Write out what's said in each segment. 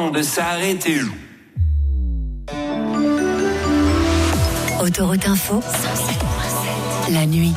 de s'arrêter. Autoroute Info, la nuit.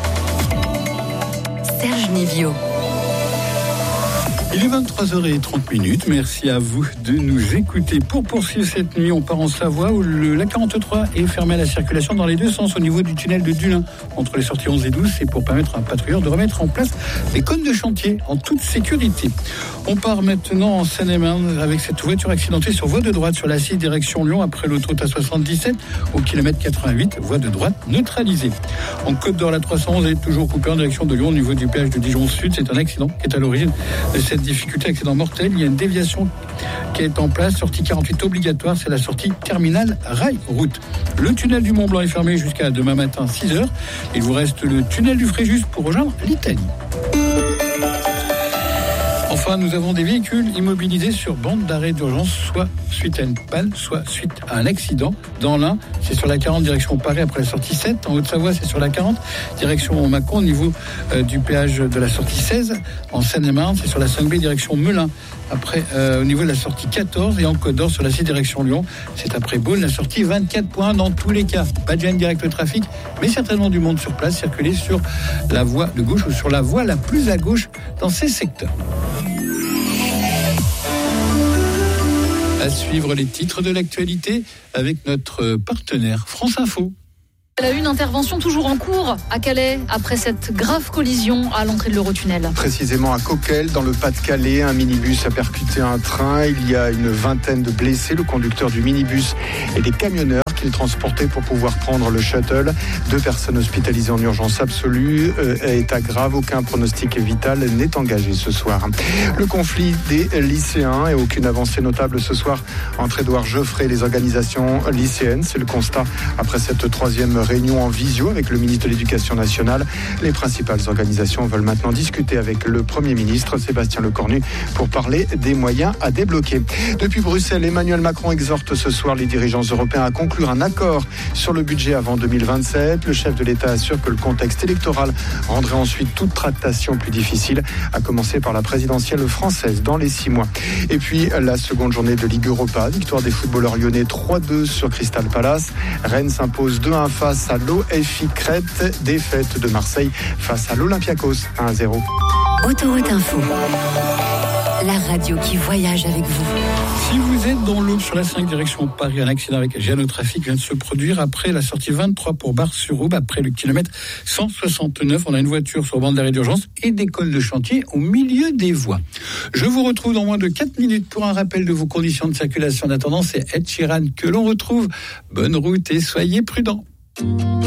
Serge Nivio. Il est 23h30. Merci à vous de nous écouter. Pour poursuivre cette nuit, on part en Savoie où la 43 est fermée à la circulation dans les deux sens au niveau du tunnel de Dullin entre les sorties 11 et 12. C'est pour permettre à un patrouilleur de remettre en place les cônes de chantier en toute sécurité. On part maintenant en Seine-et-Marne avec cette voiture accidentée sur voie de droite sur la 6 direction Lyon après l'autoroute A77 au kilomètre 88, voie de droite neutralisée. En Côte d'Or, la 311 est toujours coupée en direction de Lyon au niveau du péage de Dijon Sud. C'est un accident qui est à l'origine de cette difficulté, accident mortel. Il y a une déviation qui est en place, sortie 48 obligatoire, c'est la sortie terminale rail route. Le tunnel du Mont Blanc est fermé jusqu'à demain matin 6h. Il vous reste le tunnel du Fréjus pour rejoindre l'Italie. Enfin, nous avons des véhicules immobilisés sur bande d'arrêt d'urgence, soit suite à une panne, soit suite à un accident. Dans l'Ain, c'est sur la 40 direction Paris après la sortie 7. En Haute-Savoie, c'est sur la 40 direction Mâcon au niveau du péage de la sortie 16. En Seine-et-Marne, c'est sur la 5B direction Melun. Après, au niveau de la sortie 14 et en Côte d'Or sur la 6 direction Lyon, c'est après Beaune, la sortie 24 points dans tous les cas. Pas de gêne direct au trafic, mais certainement du monde sur place, circuler sur la voie de gauche ou sur la voie la plus à gauche dans ces secteurs. À suivre les titres de l'actualité avec notre partenaire France Info. Elle a eu une intervention toujours en cours à Calais après cette grave collision à l'entrée de l'Eurotunnel. Précisément à Coquelles, dans le Pas-de-Calais, un minibus a percuté un train. Il y a une vingtaine de blessés, le conducteur du minibus et des camionneurs qu'il transportait pour pouvoir prendre le shuttle. 2 personnes hospitalisées en urgence absolue, état grave, aucun pronostic vital n'est engagé ce soir. Le conflit des lycéens et aucune avancée notable ce soir entre Édouard Geoffrey et les organisations lycéennes. C'est le constat après cette 3e réunion en visio avec le ministre de l'Éducation nationale. Les principales organisations veulent maintenant discuter avec le Premier ministre Sébastien Lecornu pour parler des moyens à débloquer. Depuis Bruxelles, Emmanuel Macron exhorte ce soir les dirigeants européens à conclure un accord sur le budget avant 2027. Le chef de l'État assure que le contexte électoral rendrait ensuite toute tractation plus difficile, à commencer par la présidentielle française dans les 6 mois. Et puis la seconde journée de Ligue Europa, victoire des footballeurs lyonnais 3-2 sur Crystal Palace. Rennes s'impose 2-1 face à l'OFI Crète, défaite de Marseille face à l'Olympiakos 1-0. Autoroute Info, la radio qui voyage avec vous. Si vous êtes dans l'eau sur la 5 direction Paris, un accident avec gêne au trafic vient de se produire après la sortie 23 pour Bar-sur-Aube, après le kilomètre 169. On a une voiture sur bande d'arrêt d'urgence et des cônes de chantier au milieu des voies. Je vous retrouve dans moins de 4 minutes pour un rappel de vos conditions de circulation. En attendant, c'est Ed Sheeran que l'on retrouve. Bonne route et soyez prudents.